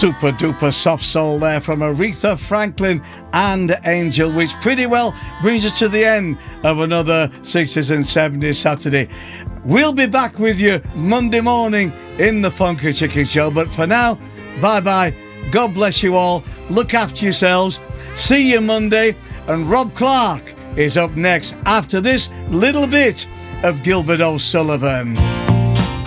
Super duper soft soul there from Aretha Franklin and Angel, which pretty well brings us to the end of another 60s and 70s Saturday. We'll be back with you Monday morning in the Funky Chicken Show, but for now, bye-bye. God bless you all. Look after yourselves. See you Monday. And Rob Clark is up next after this little bit of Gilbert O'Sullivan.